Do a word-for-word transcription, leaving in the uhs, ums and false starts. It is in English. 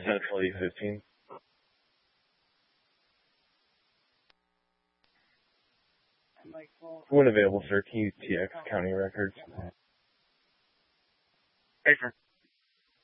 Central E fifteen. When available, sir, can you T X county records? Hey, sir.